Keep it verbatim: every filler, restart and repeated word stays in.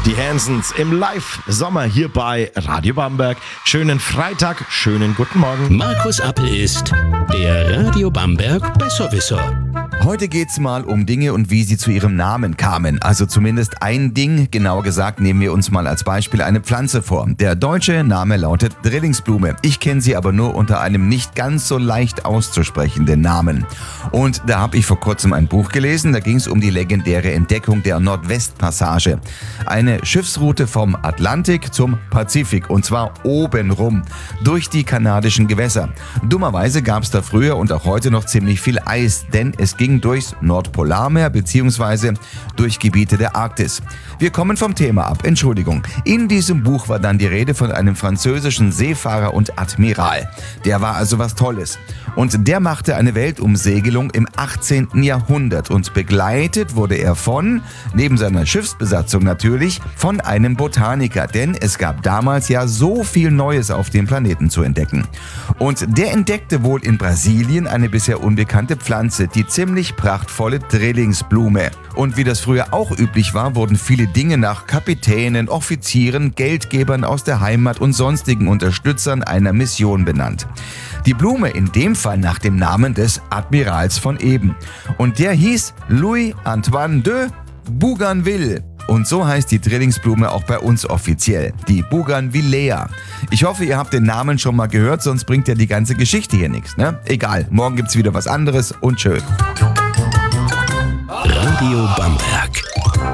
Die Hansons im Live-Sommer hier bei Radio Bamberg. Schönen Freitag, schönen guten Morgen. Markus Appel ist der Radio Bamberg Besserwisser. Heute geht's mal um Dinge und wie sie zu ihrem Namen kamen. Also zumindest ein Ding, genauer gesagt nehmen wir uns mal als Beispiel eine Pflanze vor. Der deutsche Name lautet Drillingsblume. Ich kenne sie aber nur unter einem nicht ganz so leicht auszusprechenden Namen. Und da habe ich vor kurzem ein Buch gelesen, da ging es um die legendäre Entdeckung der Nordwestpassage. Eine Schiffsroute vom Atlantik zum Pazifik und zwar obenrum durch die kanadischen Gewässer. Dummerweise gab es da früher und auch heute noch ziemlich viel Eis, denn es ging durchs Nordpolarmeer bzw. durch Gebiete der Arktis. Wir kommen vom Thema ab, Entschuldigung. In diesem Buch war dann die Rede von einem französischen Seefahrer und Admiral. Der war also was Tolles. Und der machte eine Weltumsegelung im achtzehnten Jahrhundert und begleitet wurde er von, neben seiner Schiffsbesatzung natürlich, von einem Botaniker, denn es gab damals ja so viel Neues auf dem Planeten zu entdecken. Und der entdeckte wohl in Brasilien eine bisher unbekannte Pflanze, die ziemlich prachtvolle Drillingsblume. Und wie das früher auch üblich war, wurden viele Dinge nach Kapitänen, Offizieren, Geldgebern aus der Heimat und sonstigen Unterstützern einer Mission benannt. Die Blume in dem Fall nach dem Namen des Admirals von eben. Und der hieß Louis Antoine de Bougainville. Und so heißt die Drillingsblume auch bei uns offiziell, die Bougainvillea. Ich hoffe, ihr habt den Namen schon mal gehört, sonst bringt ja die ganze Geschichte hier nichts, ne? Egal, morgen gibt's wieder was anderes und tschö. Radio Bamberg.